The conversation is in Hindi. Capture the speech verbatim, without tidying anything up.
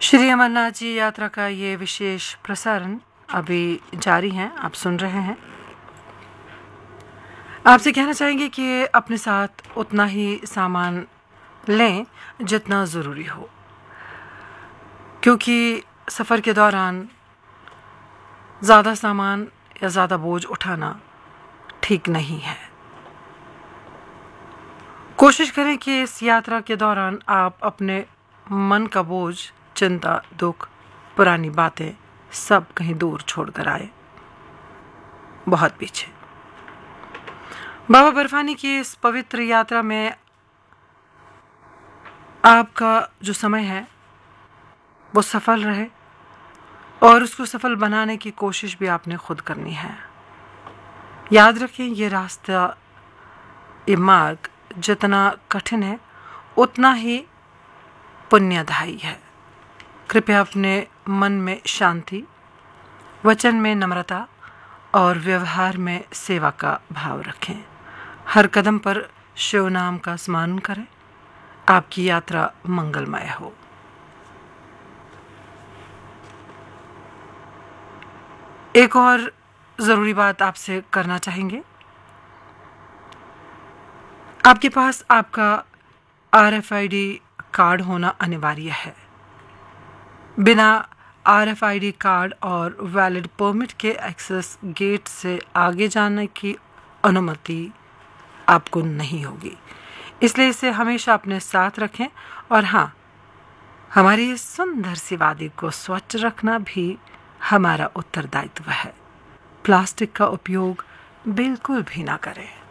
श्री अमरनाथ जी यात्रा का ये विशेष प्रसारण अभी जारी है, आप सुन रहे हैं। आपसे कहना चाहेंगे कि अपने साथ उतना ही सामान लें जितना ज़रूरी हो, क्योंकि सफ़र के दौरान ज़्यादा सामान या ज़्यादा बोझ उठाना ठीक नहीं है। कोशिश करें कि इस यात्रा के दौरान आप अपने मन का बोझ, चिंता, दुख, पुरानी बातें सब कहीं दूर छोड़कर आए, बहुत पीछे। बाबा बर्फानी की इस पवित्र यात्रा में आपका जो समय है वो सफल रहे, और उसको सफल बनाने की कोशिश भी आपने खुद करनी है। याद रखें, ये रास्ता, ये मार्ग जितना कठिन है उतना ही पुण्यदायी है। कृपया अपने मन में शांति, वचन में नम्रता और व्यवहार में सेवा का भाव रखें। हर कदम पर शिव नाम का स्मरण करें। आपकी यात्रा मंगलमय हो। एक और ज़रूरी बात आपसे करना चाहेंगे। आपके पास आपका R F I D card होना अनिवार्य है। बिना R F I D card और वैलिड परमिट के एक्सेस गेट से आगे जाने की अनुमति आपको नहीं होगी, इसलिए इसे हमेशा अपने साथ रखें। और हाँ, हमारी इस सुंदर सी वादी को स्वच्छ रखना भी हमारा उत्तरदायित्व है। प्लास्टिक का उपयोग बिल्कुल भी ना करें।